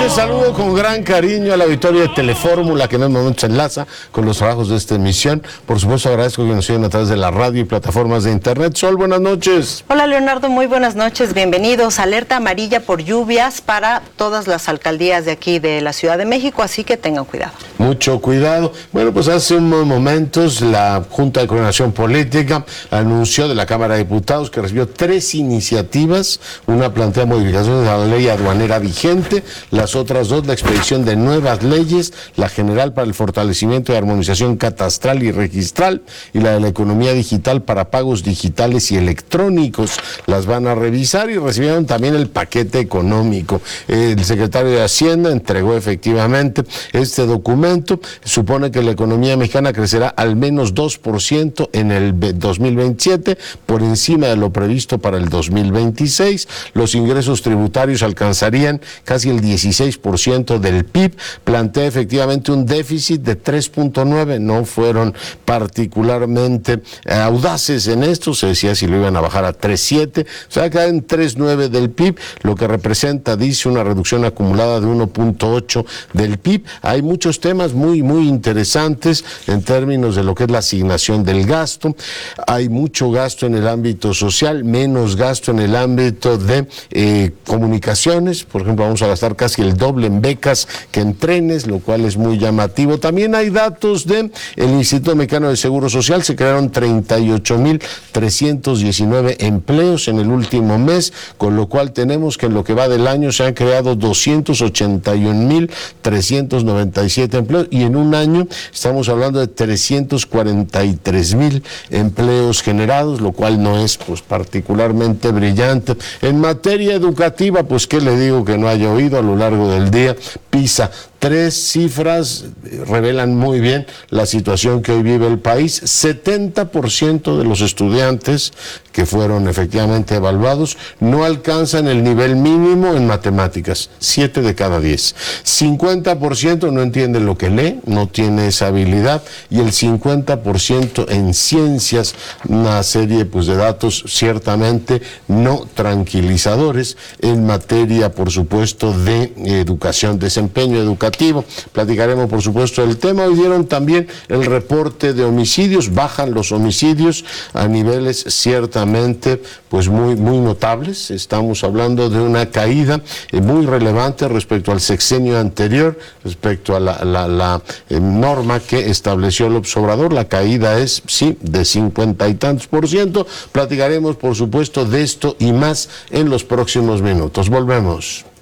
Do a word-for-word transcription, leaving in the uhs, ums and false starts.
noches, saludo con gran cariño a la auditorio de Telefórmula que en el momento se enlaza con los trabajos de esta emisión. Por supuesto agradezco que nos sigan a través de la radio y plataformas de internet. Sol, buenas noches. Hola Leonardo, muy buenas noches, bienvenidos. Alerta amarilla por lluvias para todas las alcaldías de aquí de la Ciudad de México, así que tengan cuidado. Mucho cuidado. Bueno, pues hace unos momentos la Junta de Coordinación Política anunció de la Cámara de Diputados que recibió tres iniciativas. Una plantea modificaciones de la ley aduanera vigente, las otras dos la expedición de nuevas leyes, la general para el fortalecimiento y armonización catastral y registral y la de la economía digital para pagos digitales y electrónicos. Las van a revisar y recibieron también el paquete económico. El secretario de Hacienda entregó efectivamente este documento. Supone que la economía mexicana crecerá al menos dos por ciento en el dos mil veintisiete, por encima de lo previsto para el dos mil veintiséis. Los ingresos tributarios alcanzarían casi el dieciséis por ciento del P I B. Plantea efectivamente un déficit de tres punto nueve. No fueron particularmente audaces en esto. Se decía si lo iban a bajar a tres punto siete. O sea, cae en tres punto nueve del P I B, lo que representa, dice, una reducción acumulada de uno punto ocho del P I B. Hay muchos temas muy, muy interesantes en términos de lo que es la asignación del gasto. Hay mucho gasto en el ámbito social, menos gasto en el ámbito de eh, comunicaciones. Por ejemplo, vamos a gastar casi el doble en becas que en trenes, lo cual es muy llamativo. También hay datos del Instituto Mexicano de Seguro Social. Se crearon treinta y ocho mil trescientos diecinueve empleos en el último mes, con lo cual tenemos que en lo que va del año se han creado doscientos ochenta y un mil trescientos noventa y siete empleos y en un año estamos hablando de trescientos cuarenta y tres mil empleos generados, lo cual no es pues particularmente brillante. En materia educativa, pues qué le digo que no haya oído a lo largo del día. PISA, tres cifras revelan muy bien la situación que hoy vive el país. setenta por ciento de los estudiantes que fueron efectivamente evaluados no alcanzan el nivel mínimo en matemáticas, siete de cada diez. cincuenta por ciento no entiende lo que lee, no tiene esa habilidad, y el cincuenta por ciento en ciencias, una serie pues de datos ciertamente no tranquilizadores en materia, por supuesto, de educación, desempeño educativo. Platicaremos, por supuesto, del tema. Hoy dieron también el reporte de homicidios, bajan los homicidios a niveles ciertamente pues muy, muy notables. Estamos hablando de una caída eh, muy relevante respecto al sexenio anterior, respecto a la, la, la eh, norma que estableció López Obrador. La caída es, sí, de cincuenta y tantos por ciento. Platicaremos, por supuesto, de esto y más en los próximos minutos. Volvemos.